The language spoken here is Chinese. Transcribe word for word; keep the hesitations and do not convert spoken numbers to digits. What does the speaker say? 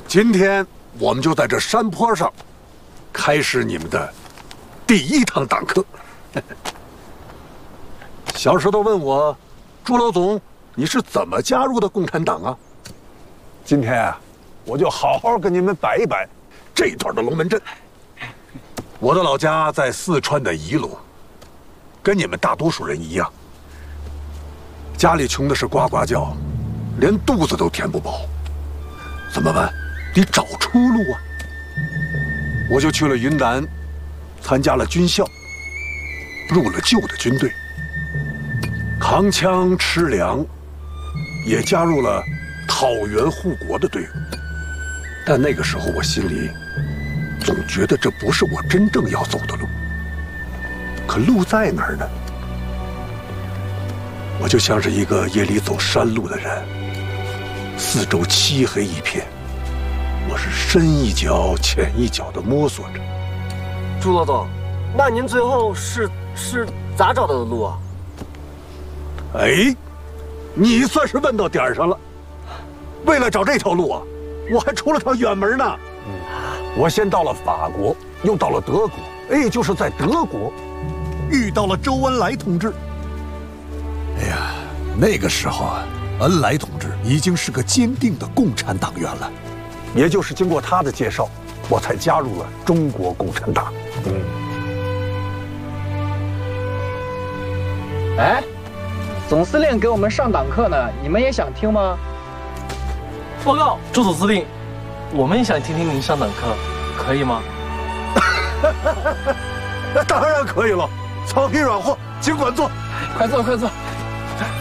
今天我们就在这山坡上开始你们的第一堂党课。小石头问我，朱老总，你是怎么加入的共产党啊？今天啊，我就好好跟你们摆一摆这段的龙门阵。我的老家在四川的仪陇，跟你们大多数人一样，家里穷的是呱呱叫，连肚子都填不饱。怎么办？得找出路啊！我就去了云南，参加了军校，入了旧的军队，扛枪吃粮，也加入了讨袁护国的队伍。但那个时候我心里总觉得这不是我真正要走的路。可路在哪儿呢？我就像是一个夜里走山路的人，四周漆黑一片，我是深一脚浅一脚地摸索着。 朱老总，那您最后是是咋找到的路啊？ 哎，你算是问到点儿上了。为了找这条路啊，我还出了趟远门呢。嗯，我先到了法国，又到了德国，哎，就是在德国遇到了周恩来同志。哎呀，那个时候啊，恩来同志已经是个坚定的共产党员了。也就是经过他的介绍，我才加入了中国共产党。嗯。 哎，总司令给我们上党课呢，你们也想听吗？ 报告，朱总司令，我们也想听听您上党课，可以吗？ 当然可以了，草皮软和，尽管坐。 快坐，快坐。